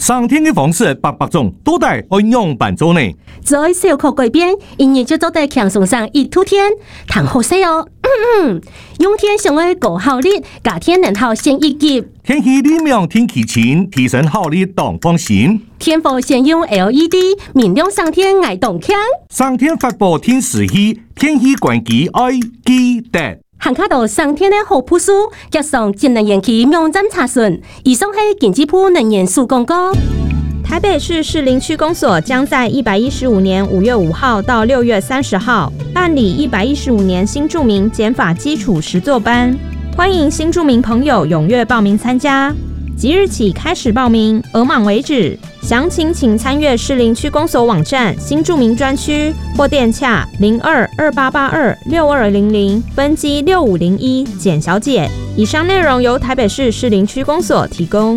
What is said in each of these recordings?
上天的方式百种，都得按样办做呢。 在小可改变，因日就做得强送上一突天，谈好些哦。用天上的高效率，夏天能好先一级。 天气里面天气晴，提升效率当放心。 天府先用 LED， 明亮上天爱动强。 上天发布天时气，天气关机爱记得。 行卡到上天的好朴素，加上节能延期网站查询。以上是经济部能源署广告。 台北市士林区公所将在115年5月5号到6月30号办理115年新住民减法基础实作班，欢迎新住民朋友踊跃报名参加。即日起开始报名，额满为止。详情请参阅士林区公所网站新住民专区或电洽0228826200分机6501简小姐。以上内容由台北市士林区公所提供。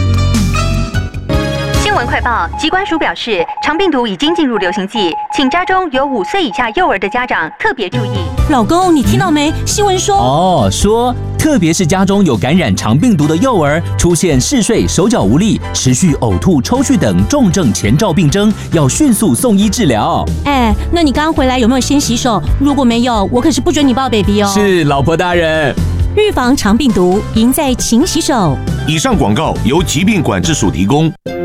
新闻快报：疾管署表示，肠病毒已经进入流行季，请家中有5岁以下幼儿的家长特别注意。 老公，你听到没？新闻说说特别是家中有感染肠病毒的幼儿，出现嗜睡、手脚无力、持续呕吐、抽搐等重症前兆病征，要迅速送医治疗。 那你刚回来有没有先洗手？如果没有，我可是不准你抱 baby 哦。 是，老婆大人。 预防肠病毒，赢在勤洗手。 以上广告由疾病管制署提供。